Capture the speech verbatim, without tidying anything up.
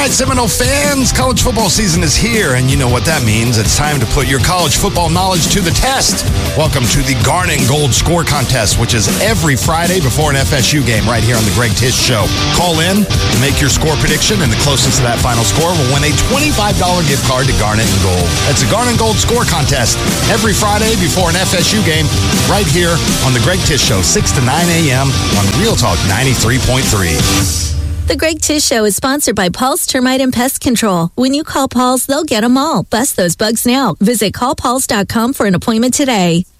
right, Seminole fans, college football season is here, and you know what that means. It's time to put your college football knowledge to the test. Welcome to the Garnet and Gold Score Contest, which is every Friday before an F S U game right here on the Greg Tish Show. Call in to make your score prediction, and the closest to that final score will win a twenty-five dollars gift card to Garnet and Gold. That's the Garnet and Gold Score Contest every Friday before an F S U game right here on the Greg Tish Show, six to nine a.m. on Real Talk ninety-three point three. The Greg Tish Show is sponsored by Paul's Termite and Pest Control. When you call Paul's, they'll get them all. Bust those bugs now. Visit call pauls dot com for an appointment today.